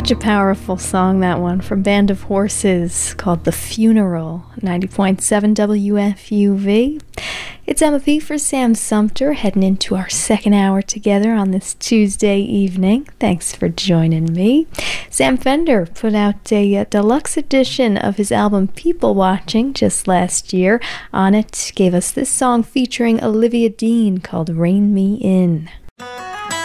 Such a powerful song, that one, from Band of Horses, called The Funeral, 90.7 WFUV. It's Emma P for Sam Sumter, heading into our second hour together on this Tuesday evening. Thanks for joining me. Sam Fender put out a deluxe edition of his album People Watching just last year. On it, gave us this song featuring Olivia Dean called Rein Me In.